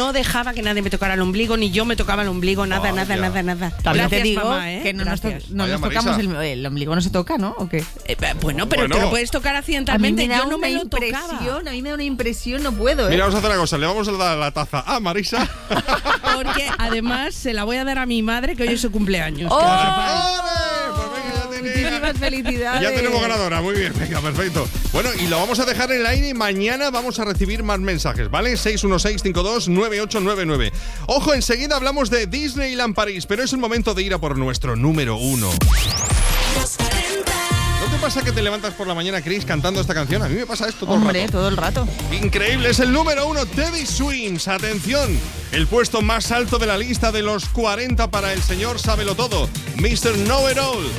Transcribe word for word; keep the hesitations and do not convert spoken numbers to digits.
no dejaba que nadie me tocara el ombligo, ni yo me tocaba el ombligo, nada, Vaya. nada, nada, nada. También Gracias, te digo mamá, ¿eh? que no nos, to- Gracias. no Vaya, nos tocamos el, Marisa. el ombligo, no se toca, ¿no? ¿O qué? Eh, bueno, pero Bueno. te lo puedes tocar accidentalmente. Yo no me lo tocaba. impresión, a mí me da una impresión, no puedo, ¿eh? Mira, vamos a hacer una cosa. Le vamos a dar la taza a Marisa. Porque además se la voy a dar a mi madre, que hoy es su cumpleaños. ¡Oh! Que lo sepáis. ¡Ole! Pues venga, ya tiene- Muchísimas felicidades. Ya tenemos ganadora, muy bien, venga, perfecto. Bueno, y lo vamos a dejar en el aire y mañana vamos a recibir más mensajes, ¿vale? seis uno seis cinco dos nueve ocho nueve nueve. Ojo, enseguida hablamos de Disneyland París, pero es el momento de ir a por nuestro número uno. ¿No te pasa que te levantas por la mañana, Chris, cantando esta canción? A mí me pasa esto todo Hombre, el rato. todo el rato. Increíble, es el número uno, Teddy Swims. Atención, el puesto más alto de la lista de los cuarenta para el señor Sábelo Todo, mister Know It All.